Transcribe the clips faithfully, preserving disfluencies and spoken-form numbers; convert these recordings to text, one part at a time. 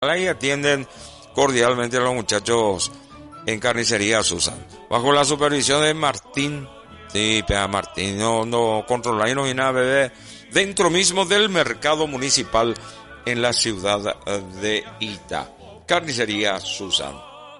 Ahí atienden cordialmente a los muchachos en Carnicería Susan, bajo la supervisión de Martín. Sí, pea Martín, no, no controla y no hay nada, bebé. Dentro mismo del mercado municipal en la ciudad de Ita. Carnicería Susan.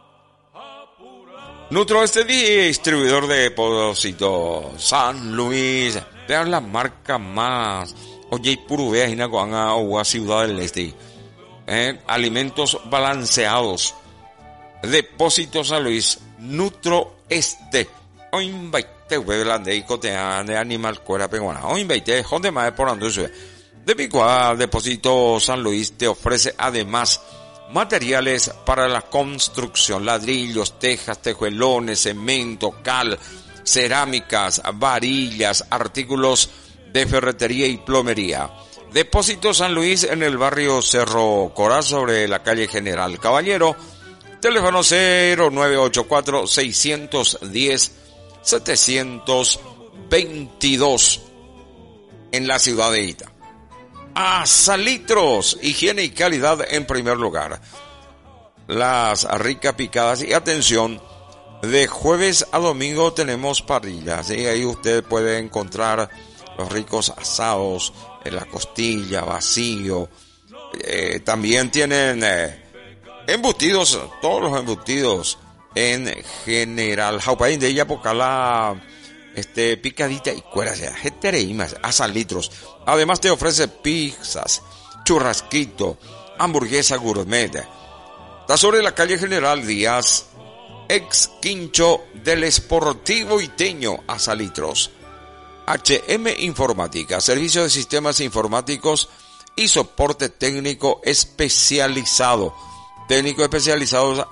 Nutro este distribuidor de depósitos San Luis, de la marca más. Oye, puro vea y naguanga o Ciudad del Este. Eh, alimentos balanceados. Depósito San Luis, Nutro Este. O invite, huevlande y cotea de animal cuera peguana. O invite, jonde más por anduce. De Picua, Depósito San Luis te ofrece además materiales para la construcción, ladrillos, tejas, tejuelones, cemento, cal, cerámicas, varillas, artículos de ferretería y plomería. Depósito San Luis en el barrio Cerro Corá sobre la calle General Caballero. Teléfono cero nueve ocho cuatro, seis uno cero, siete dos dos en la ciudad de Ita. Azalitros, higiene y calidad en primer lugar. Las ricas picadas y atención, de jueves a domingo tenemos parrillas, y ahí usted puede encontrar los ricos asados, en la costilla, vacío. Eh, también tienen eh, embutidos, todos los embutidos en general. Jaupaín de ella la este picadita y cuera, sea, jetereimas, azalitros. Además te ofrece pizzas, churrasquito, hamburguesa gourmet. Está sobre la calle General Díaz, ex quincho del Sportivo Iteño, Azalitros. H M Informática, servicio de sistemas informáticos y soporte técnico especializado. Técnico especializado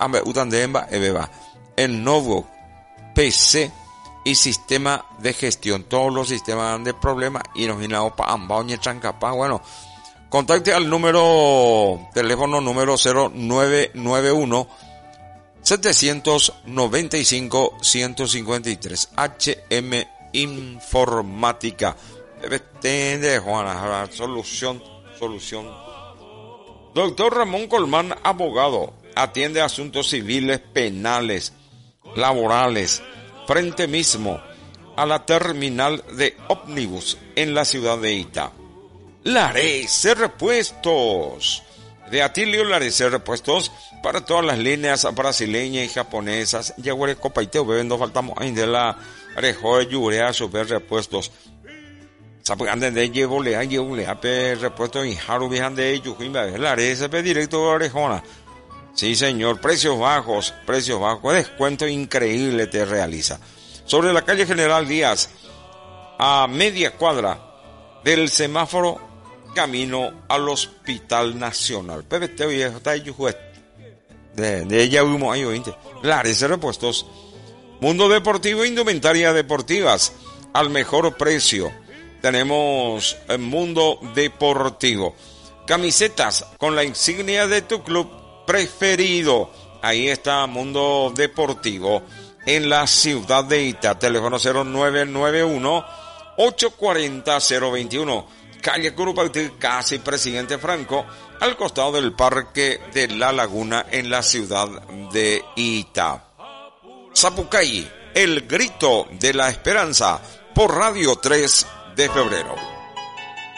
en nuevo P C y sistema de gestión. Todos los sistemas de problemas y nos ginamos para ambaoñe chancapá. Bueno, contacte al número, teléfono número cero nueve nueve uno, siete nueve cinco, uno cinco tres. H M Informática. De Juana, solución, solución. Doctor Ramón Colmán, abogado, atiende asuntos civiles, penales, laborales, frente mismo a la terminal de ómnibus en la ciudad de Ita. Larese Repuestos. De Atilio Larese Repuestos para todas las líneas brasileñas y japonesas. Yaguare copaiteo, bebendo faltamos ahí de la Rejo de Yurea super repuestos. Sapaganden de llevo lea, llevo lea, pe repuestos y haru viajan de ellos. Larese pe directo a Orejona. Sí, señor, precios bajos, precios bajos, descuento increíble te realiza. Sobre la calle General Díaz, a media cuadra del semáforo, camino al Hospital Nacional. Pebete viejo, está ahí juez. De, de ella humo ahí, oíste. Larese Repuestos. Mundo Deportivo, indumentaria deportivas, al mejor precio. Tenemos el Mundo Deportivo. Camisetas con la insignia de tu club preferido. Ahí está Mundo Deportivo en la ciudad de Ita. Teléfono cero nueve nueve uno, ocho cuatro cero, cero dos uno. Calle Curupaytí, casi Presidente Franco, al costado del Parque de la Laguna en la ciudad de Ita. Zapucay, el grito de la esperanza por Radio tres de febrero.